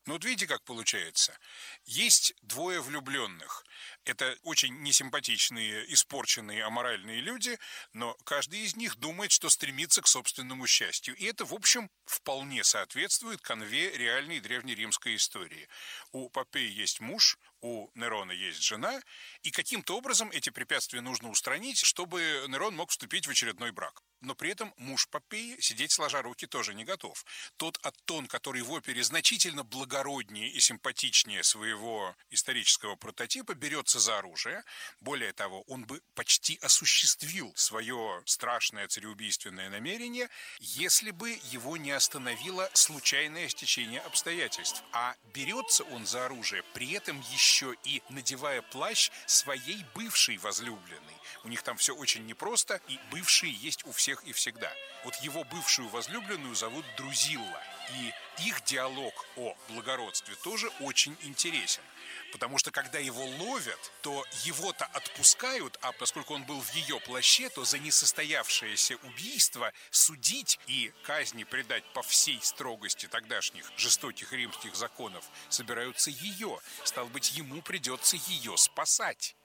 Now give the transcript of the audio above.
Ну вот видите, как получается. Есть двое влюбленных. Это очень несимпатичные, испорченные, аморальные люди, но каждый из них думает, что стремится к собственному счастью. И это, в общем, вполне соответствует канве реальной древнеримской истории. У Попеи есть муж, у Нерона есть жена, и каким-то образом эти препятствия нужно устранить, чтобы Нерон мог вступить в очередной брак. Но при этом муж Попеи сидеть сложа руки тоже не готов. Тот Аттон, который в опере значительно благороднее и симпатичнее своего исторического прототипа, берется за оружие. Более того, он бы почти осуществил свое страшное цареубийственное намерение, если бы его не остановило случайное стечение обстоятельств. А берется он за оружие, при этом еще и надевая плащ своей бывшей возлюбленной. У них там все очень непросто, и бывшие есть у всех и всегда. Вот его бывшую возлюбленную зовут Друзилла, и их диалог о благородстве тоже очень интересен. Потому что когда его ловят, то его-то отпускают, а поскольку он был в ее плаще, то за несостоявшееся убийство судить и казни предать по всей строгости тогдашних жестоких римских законов собираются ее. Стало быть, ему придется ее спасать.